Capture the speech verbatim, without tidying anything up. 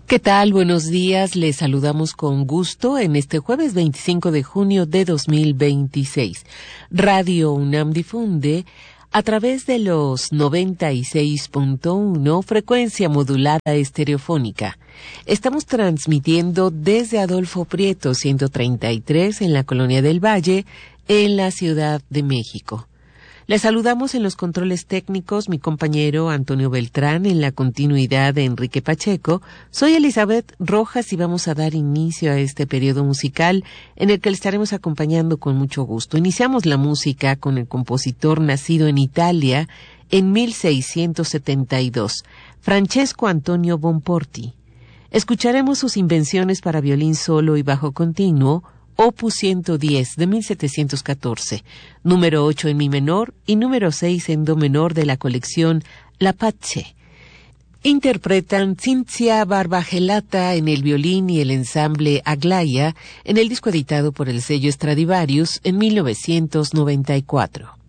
¿Qué tal? Buenos días. Les saludamos con gusto en este jueves veinticinco de junio de dos mil veintiséis. Radio UNAM difunde a través de los noventa y seis punto uno frecuencia modulada estereofónica. Estamos transmitiendo desde Adolfo Prieto ciento treinta y tres en la Colonia del Valle, en la Ciudad de México. Les saludamos en los controles técnicos mi compañero Antonio Beltrán, en la continuidad de Enrique Pacheco. Soy Elizabeth Rojas y vamos a dar inicio a este periodo musical en el que le estaremos acompañando con mucho gusto. Iniciamos la música con el compositor nacido en Italia en mil seiscientos setenta y dos, Francesco Antonio Bonporti. Escucharemos sus invenciones para violín solo y bajo continuo, Opus ciento diez de mil setecientos catorce, número ocho en mi menor y número seis en do menor de la colección La Pace. Interpretan Cinzia Barbagelata en el violín y el ensamble Aglaya en el disco editado por el sello Stradivarius en mil novecientos noventa y cuatro.